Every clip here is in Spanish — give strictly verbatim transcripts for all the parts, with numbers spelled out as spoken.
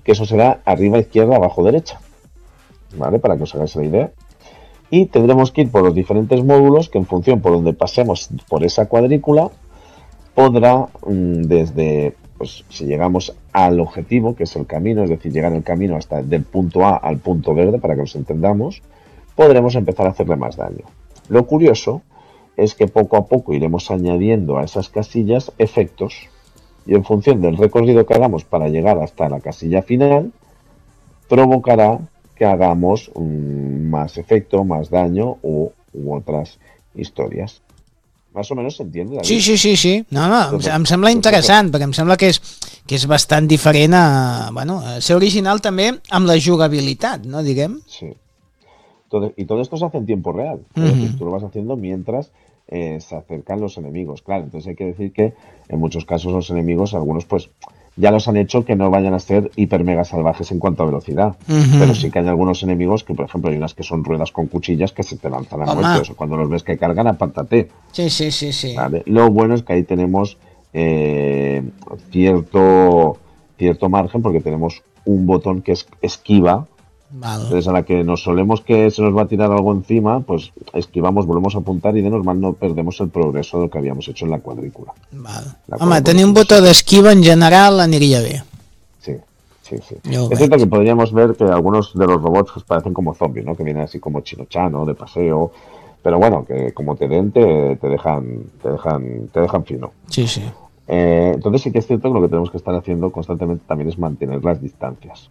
que eso será arriba izquierda, abajo derecha, ¿vale? Para que os hagáis la idea. Y tendremos que ir por los diferentes módulos que en función por donde pasemos por esa cuadrícula podrá mmm, desde, pues si llegamos al objetivo, que es el camino, es decir, llegar el camino hasta del punto A al punto verde, para que nos entendamos, podremos empezar a hacerle más daño. Lo curioso es que poco a poco iremos añadiendo a esas casillas efectos y en función del recorrido que hagamos para llegar hasta la casilla final, provocará que hagamos um, más efecto, más daño u, u otras historias. Más o menos s'entiende, David? Sí, sí, sí, sí. No, no, em, em sembla interessant, perquè em sembla que és, que és bastant diferent a, bueno, a ser original també amb la jugabilitat, ¿no? Diguem. Sí. Todo, y todo esto se hace en tiempo real. Uh-huh. Es decir, tú lo vas haciendo mientras eh, se acercan los enemigos. Claro, entonces hay que decir que en muchos casos los enemigos, algunos pues ya los han hecho que no vayan a ser hiper mega salvajes en cuanto a velocidad. Uh-huh. Pero sí que hay algunos enemigos que, por ejemplo, hay unas que son ruedas con cuchillas que se te lanzan a muerte. Eso, cuando los ves que cargan, apártate. Sí, sí, sí, sí. ¿Vale? Lo bueno es que ahí tenemos eh, cierto, cierto margen porque tenemos un botón que es esquiva. Vale. Entonces a la que nos solemos que se nos va a tirar algo encima, pues esquivamos, volvemos a apuntar y de normal no perdemos el progreso de lo que habíamos hecho en la cuadrícula. Vale. Home, tenir un botó d'esquiva en general aniria bé. Sí, sí, sí. Yo es cierto que podríamos ver que algunos de los robots pues, parecen como zombies, ¿no? Que vienen así como chinochano, de paseo, pero bueno, que como te den te, te dejan, te dejan, te dejan fino. Sí, sí. Eh, entonces sí que es cierto que lo que tenemos que estar haciendo constantemente también es mantener las distancias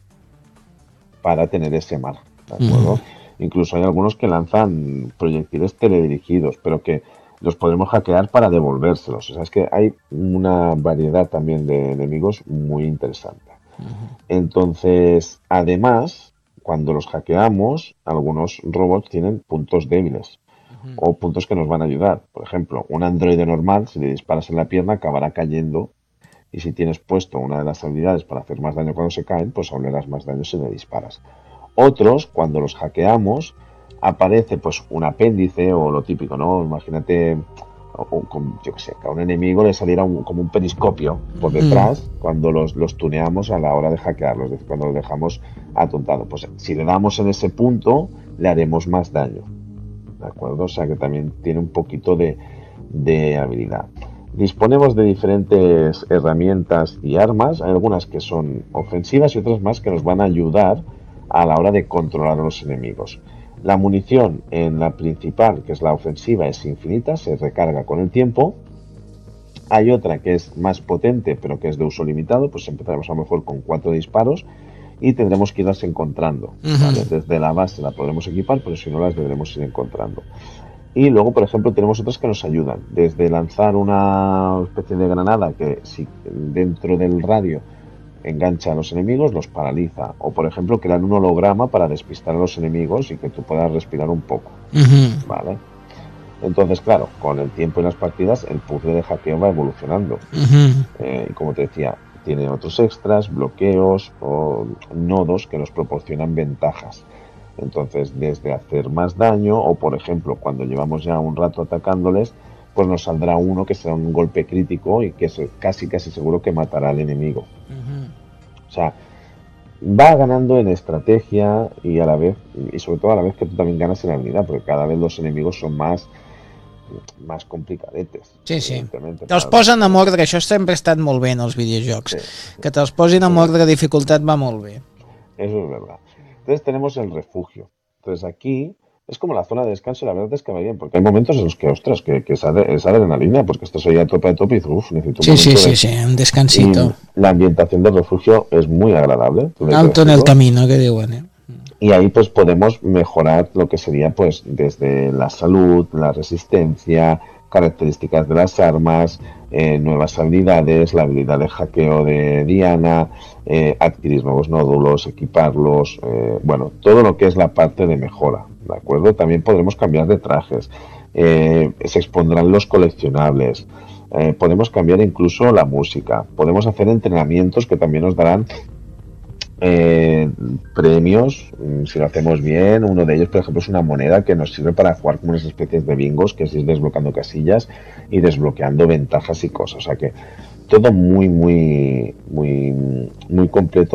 para tener ese margen, ¿de acuerdo? Mm. Incluso hay algunos que lanzan proyectiles teledirigidos, pero que los podremos hackear para devolvérselos. O sea, es que hay una variedad también de enemigos muy interesante. Uh-huh. Entonces, además, cuando los hackeamos, algunos robots tienen puntos débiles uh-huh. o puntos que nos van a ayudar. Por ejemplo, un androide normal, si le disparas en la pierna, acabará cayendo. Y si tienes puesto una de las habilidades para hacer más daño cuando se caen, pues hablarás más daño si le disparas. Otros, cuando los hackeamos, aparece pues un apéndice o lo típico, ¿no? Imagínate, o, o, yo qué sé, que a un enemigo le saliera un, como un periscopio por detrás mm. cuando los, los tuneamos a la hora de hackearlos, es decir, cuando los dejamos atontado. Pues si le damos en ese punto, le haremos más daño, ¿de acuerdo? O sea que también tiene un poquito de, de habilidad. Disponemos de diferentes herramientas y armas, hay algunas que son ofensivas y otras más que nos van a ayudar a la hora de controlar a los enemigos. La munición en la principal, que es la ofensiva, es infinita, se recarga con el tiempo. Hay otra que es más potente, pero que es de uso limitado, pues empezaremos a lo mejor con cuatro disparos y tendremos que irlas encontrando. Uh-huh. ¿Vale? Desde la base la podremos equipar, pero si no las deberemos ir encontrando. Y luego, por ejemplo, tenemos otras que nos ayudan, desde lanzar una especie de granada que si dentro del radio engancha a los enemigos, los paraliza. O, por ejemplo, crear un holograma para despistar a los enemigos y que tú puedas respirar un poco. Uh-huh. ¿Vale? Entonces, claro, con el tiempo y las partidas, el puzzle de hackeo va evolucionando. Uh-huh. Eh, y como te decía, tiene otros extras, bloqueos o nodos que nos proporcionan ventajas. Entonces, desde hacer más daño o, por ejemplo, cuando llevamos ya un rato atacándoles, pues nos saldrá uno que será un golpe crítico y que es casi casi seguro que matará al enemigo. Uh-huh. O sea, va ganando en estrategia y a la vez, y sobre todo a la vez que tú también ganas en habilidad, porque cada vez los enemigos son más más complicadetes. Sí, sí. Te'ls posen amb ordre, això sempre ha estat molt bé en els videojocs. Sí. Que te'ls posin amb ordre de dificultat va molt bé. Eso es verdad. Entonces tenemos el refugio. Entonces aquí es como la zona de descanso y la verdad es que va bien, porque hay momentos en los que, ostras, que, que es, ad- es adrenalina, porque estás ahí a tope a tope y dices, uff, necesito un sí, momento sí, de... sí, sí, un descansito. Y la ambientación del refugio es muy agradable. Alto en el camino, que diuen, eh? Y ahí pues podemos mejorar lo que sería pues desde la salud, la resistencia, características de las armas, eh, nuevas habilidades, la habilidad de hackeo de Diana, eh, adquirir nuevos nódulos, equiparlos, eh, bueno, todo lo que es la parte de mejora, ¿de acuerdo? También podremos cambiar de trajes, eh, se expondrán los coleccionables, eh, podemos cambiar incluso la música, podemos hacer entrenamientos que también nos darán Eh, premios si lo hacemos bien. Uno de ellos, por ejemplo, es una moneda que nos sirve para jugar como unas especies de bingos, que es ir desbloqueando casillas y desbloqueando ventajas y cosas. O sea que todo muy muy muy muy completo.